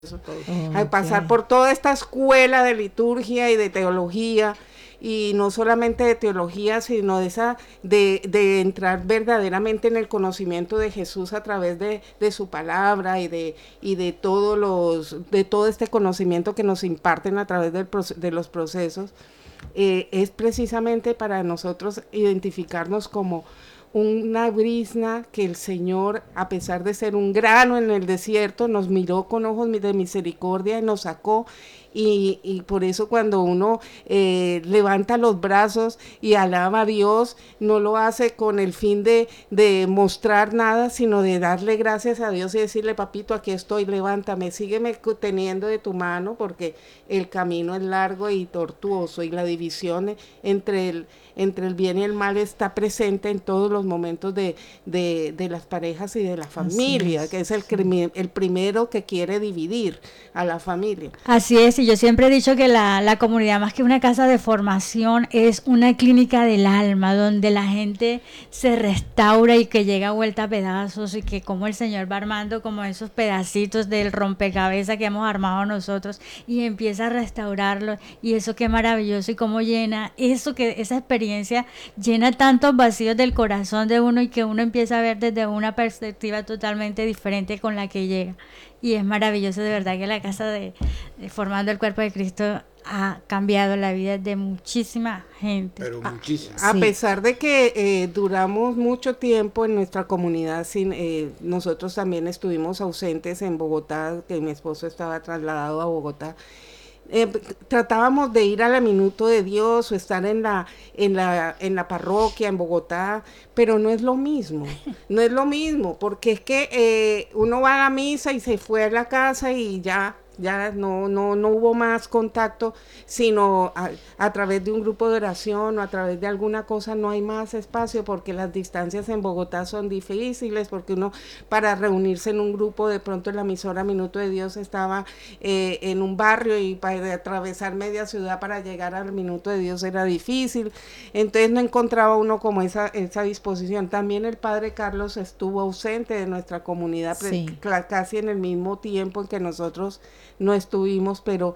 Al pasar por toda esta escuela de liturgia y de teología, y no solamente de teología, sino de entrar verdaderamente en el conocimiento de Jesús a través de su palabra y de todo este conocimiento que nos imparten a través de los procesos, es precisamente para nosotros identificarnos como una brizna que el Señor, a pesar de ser un grano en el desierto, nos miró con ojos de misericordia y nos sacó. Y por eso cuando uno levanta los brazos y alaba a Dios, no lo hace con el fin de mostrar nada, sino de darle gracias a Dios y decirle: papito, aquí estoy, levántame, sígueme teniendo de tu mano, porque el camino es largo y tortuoso, y la división entre el bien y el mal está presente en todos los momentos de las parejas y de la familia, que es el primero que quiere dividir a la familia. Así es, y yo siempre he dicho que la comunidad, más que una casa de formación, es una clínica del alma, donde la gente se restaura y que llega vuelta a pedazos, y que como el Señor va armando como esos pedacitos del rompecabezas que hemos armado nosotros, y empieza a restaurarlo, y eso qué maravilloso, y cómo llena, esa experiencia llena tantos vacíos del corazón de uno, y que uno empieza a ver desde una perspectiva totalmente diferente con la que llega. Y es maravilloso, de verdad, que la casa de Formando el Cuerpo de Cristo ha cambiado la vida de muchísima gente. Pero muchísimo. A pesar de que duramos mucho tiempo en nuestra comunidad, nosotros también estuvimos ausentes en Bogotá, que mi esposo estaba trasladado a Bogotá. Tratábamos de ir a la Minuto de Dios o estar en la parroquia en Bogotá, pero no es lo mismo, porque es que uno va a la misa y se fue a la casa y ya no hubo más contacto, sino a través de un grupo de oración o a través de alguna cosa. No hay más espacio porque las distancias en Bogotá son difíciles, porque uno, para reunirse en un grupo, de pronto en la emisora Minuto de Dios estaba en un barrio, y para atravesar media ciudad para llegar al Minuto de Dios era difícil, entonces no encontraba uno como esa disposición. También el padre Carlos estuvo ausente de nuestra comunidad, sí, casi en el mismo tiempo en que nosotros no estuvimos, pero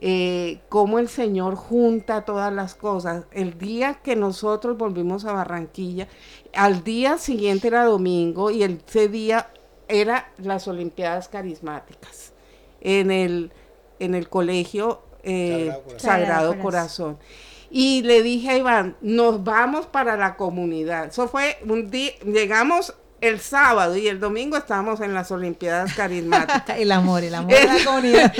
cómo el Señor junta todas las cosas. El día que nosotros volvimos a Barranquilla, al día siguiente era domingo, y ese día era las Olimpiadas Carismáticas en el colegio Sagrado Corazón. Y le dije a Iván: nos vamos para la comunidad. Eso fue un día, llegamos el sábado y el domingo estábamos en las Olimpiadas Carismáticas. el amor de la comunidad.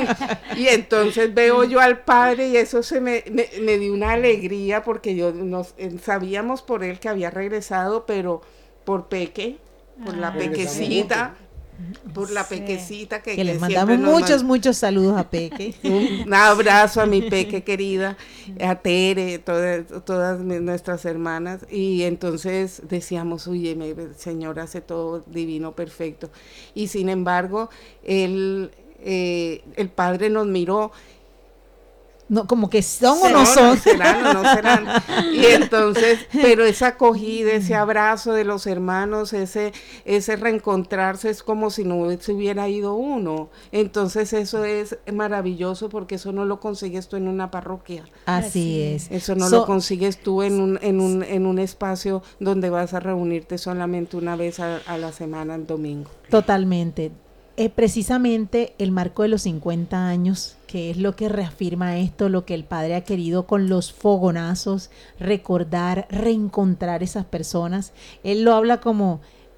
Y entonces veo yo al padre, y eso me dio una alegría, porque sabíamos por él que había regresado, pero por Peque, por la pequecita. Por la pequeñita que les mandamos muchos saludos a Peque. Un abrazo a mi Peque querida, a Tere, todas nuestras hermanas. Y entonces decíamos: oye, el Señor hace todo divino, perfecto. Y sin embargo, el Padre nos miró. No, como que son o no son. No serán. Y entonces, pero esa acogida, ese abrazo de los hermanos, ese reencontrarse, es como si no se hubiera ido uno. Entonces eso es maravilloso, porque eso no lo consigues tú en una parroquia. Así es. Eso no lo consigues tú en un espacio donde vas a reunirte solamente una vez a la semana, el domingo. Totalmente. Precisamente el marco de los 50 años, que es lo que reafirma esto, lo que el Padre ha querido con los fogonazos, recordar, reencontrar esas personas. Él lo habla como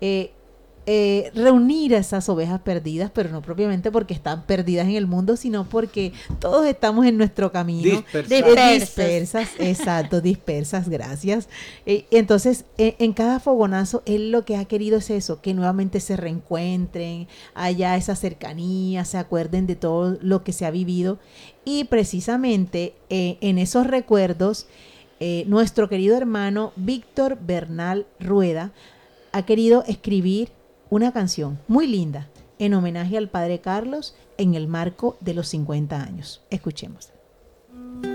reunir a esas ovejas perdidas, pero no propiamente porque están perdidas en el mundo, sino porque todos estamos en nuestro camino. Dispersas, exacto, dispersas, gracias. Entonces, en cada fogonazo, él lo que ha querido es eso, que nuevamente se reencuentren, haya esa cercanía, se acuerden de todo lo que se ha vivido. Y precisamente en esos recuerdos, nuestro querido hermano Víctor Bernal Rueda ha querido escribir una canción muy linda en homenaje al Padre Carlos en el marco de los 50 años. Escuchemos.